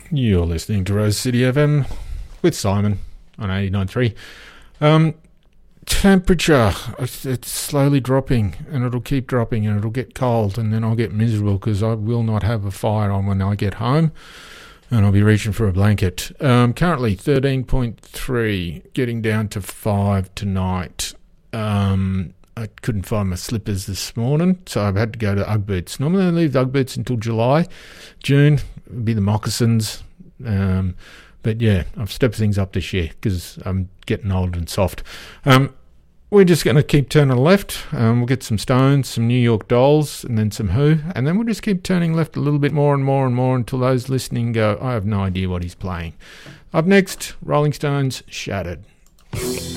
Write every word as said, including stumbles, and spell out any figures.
You're listening to Rose City F M with Simon on eighty-nine point three. Um, temperature, it's slowly dropping, and it'll keep dropping, and it'll get cold, and then I'll get miserable because I will not have a fire on when I get home, and I'll be reaching for a blanket. Um, currently thirteen point three, getting down to five tonight. Um, I couldn't find my slippers this morning, so I've had to go to Ugg boots. Normally I leave Ugg boots until July. June would be the moccasins. Um, but yeah, I've stepped things up this year because I'm getting old and soft. Um, we're just going to keep turning left. Um, we'll get some Stones, some New York Dolls, and then some Who. And then we'll just keep turning left a little bit more and more and more until those listening go, I have no idea what he's playing. Up next, Rolling Stones, Shattered.